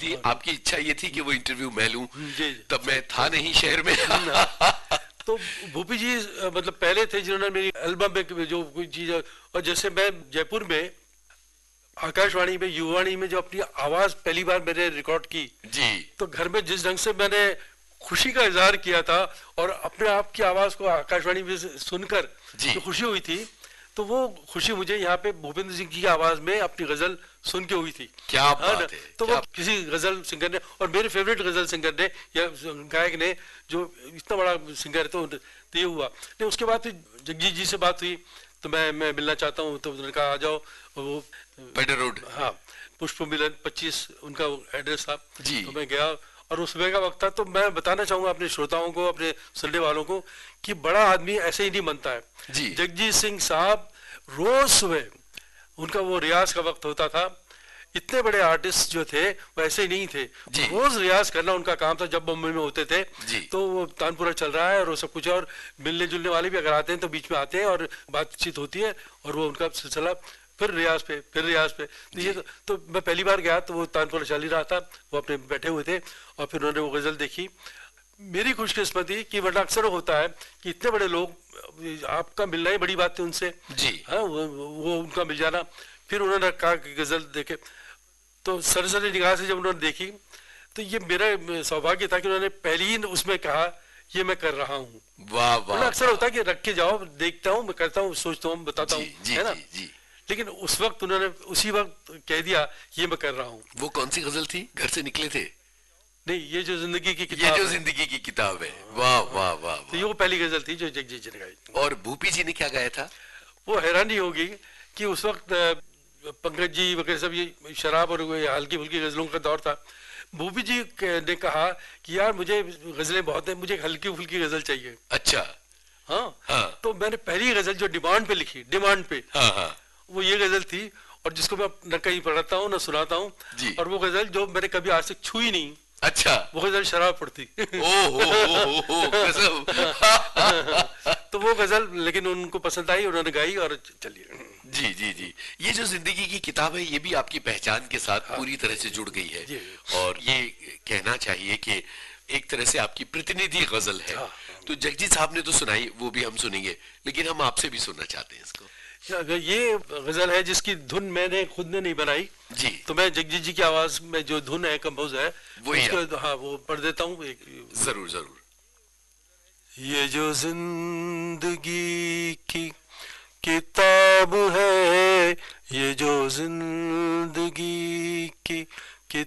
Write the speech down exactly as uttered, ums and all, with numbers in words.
थी, आपकी इच्छा ये थी कि वो इंटरव्यू मैं लूं, जी, जी। तब मैं था नहीं शहर में। तो भूपी जी अ, मतलब पहले थे जिन्होंने मेरी एल्बम में जो कोई चीज, और जैसे मैं जयपुर में आकाशवाणी में युवाणी में जो अपनी आवाज पहली बार मैंने रिकॉर्ड की जी, तो घर में जिस ढंग से मैंने खुशी का इजहार किया था और अपने आप की आवाज को आकाशवाणी में सुनकर जी। जो खुशी हुई थी, तो वो खुशी मुझे यहाँ पे भूपेंद्र सिंह की आवाज में अपनी गजल सुन के हुई थी। क्या हाँ बात ना? है, तो क्या वो किसी गजल सिंगर ने, और मेरे फेवरेट गजल सिंगर ने या गायक ने, जो इतना बड़ा सिंगर है, तो, तो ये हुआ नहीं। उसके बाद फिर जगजीत जी से बात हुई, तो मैं मैं मिलना चाहता हूँ, तो उन्होंने कहा आ जाओ। वो पेडर रोड, हाँ, पुष्प मिलन पच्चीस उनका एड्रेस था। जी। तो मैं गया और उस सुबह का वक्त था। तो मैं बताना चाहूंगा अपने श्रोताओं को, अपने सुनने वालों को, कि बड़ा आदमी ऐसे ही नहीं बनता है। जी। जगजीत सिंह साहब रोज सुबह, उनका वो रियाज का वक्त होता था। इतने बड़े आर्टिस्ट जो थे वो ऐसे ही नहीं थे, जी। रोज रियाज करना उनका काम था। जब बम्बई में होते थे जी। तो वो तानपुरा चल रहा है और वो सब कुछ है, और मिलने जुलने वाले भी अगर आते हैं तो बीच में आते हैं और बातचीत होती है, और वो उनका सिलसिला फिर रियाज पे फिर रियाज पे। तो ये तो, तो मैं पहली बार गया तो वो तानपुरा चल ही रहा था, वो अपने बैठे हुए थे, और फिर उन्होंने वो गजल देखी। मेरी खुशकिस्मती कि वरना अक्सर होता है कि इतने बड़े लोग, आपका मिलना ही बड़ी बात थी उनसे। जी। हाँ, वो, वो उनका मिल जाना। फिर उन्होंने कहा कि गजल देखे, तो सरसरी निगाह से जब उन्होंने देखी, तो ये मेरा सौभाग्य था कि उन्होंने पहली ही उसमें कहा ये मैं कर रहा हूँ। वाह वाह। अक्सर होता है कि रख के जाओ, देखता हूँ, मैं करता हूँ, सोचता हूँ, बताता हूँ, है ना। जी, जी। लेकिन उस वक्त उन्होंने उसी वक्त कह दिया ये मैं कर रहा हूँ। वो कौन सी गजल थी? घर से निकले थे? नहीं, ये जो जिंदगी की ये किताब जो है। जिंदगी की किताब है। वाह वाह वाह। तो ये वो पहली गजल थी जो जगजीत जी ने गाई। और भूपी जी ने क्या गाया था? वो हैरानी होगी कि उस वक्त पंकज जी वगैरह सब ये शराब और हल्की फुल्की गजलों का दौर था। भूपी जी ने कहा कि यार मुझे गजलें बहुत हैं, मुझे हल्की फुल्की गजल चाहिए। अच्छा। हाँ, हाँ। तो मैंने पहली गजल जो डिमांड पे लिखी, डिमांड पे, हाँ हाँ। वो ये गजल थी, और जिसको मैं न कहीं पढ़ता हूँ न सुनाता हूँ। और वो गजल जो मैंने कभी आज तक छुई नहीं। अच्छा। वो गजल शराब पड़ती। तो वो गजल लेकिन उनको पसंद आई, उन्होंने गाई और चलिए। जी जी जी। ये जो जिंदगी की किताब है ये भी आपकी पहचान के साथ हाँ, पूरी तरह से जुड़ गई है। और ये कहना चाहिए कि एक तरह से आपकी प्रतिनिधि गजल है। हाँ, तो जगजीत साहब ने तो सुनाई, वो भी हम सुनेंगे, लेकिन हम आपसे भी सुनना चाहते हैं इसको। ये गजल है जिसकी धुन मैंने खुद ने नहीं बनाई जी, तो मैं जगजीत जी की आवाज में जो धुन है, कंपोज है, वो उसको हाँ वो पढ़ देता हूँ। जरूर जरूर। ये जो जिंदगी की किताब है, ये जो जिंदगी की